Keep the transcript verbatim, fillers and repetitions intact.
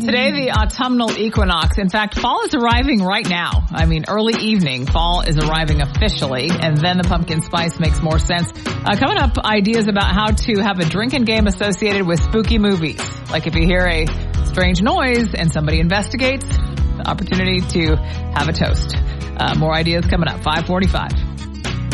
today, the autumnal equinox. In fact, fall is arriving right now. I mean, early evening, fall is arriving officially, and then the pumpkin spice makes more sense. Uh, coming up, ideas about how to have a drinking game associated with spooky movies. Like if you hear a strange noise and somebody investigates, the opportunity to have a toast. Uh, more ideas coming up, five forty-five.